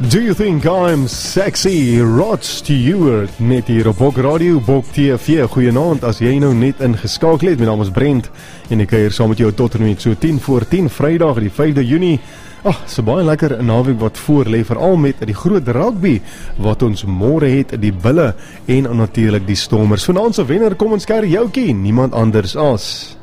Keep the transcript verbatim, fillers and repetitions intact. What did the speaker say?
Do you think I'm sexy? Rod Stewart, net hier op Bok Radio, Bok T V. Goeienaand, as jy nou net ingeskakel het, my naam is Brent, en ek kuier saam met jou tot en met so tien voor tien, Vrydag die vyfde Junie. Ag, so baie lekker naweek wat voor lê, veral met die groot rugby wat ons môre het, die Bulle en natuurlik die Stormers. Vanaand se wenner kom ons kry joukie, niemand anders as